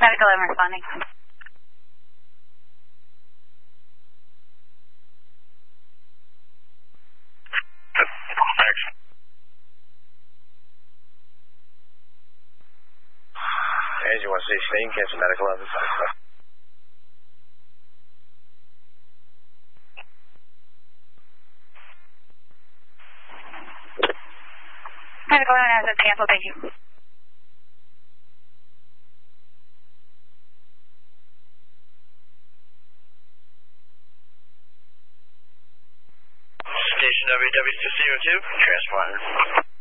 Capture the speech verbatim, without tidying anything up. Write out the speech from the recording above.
Medical eleven responding. Hey, you want to see Sting? Cancel Medical eleven. Medical eleven has it canceled, thank you. Station W W two zero two, transponder.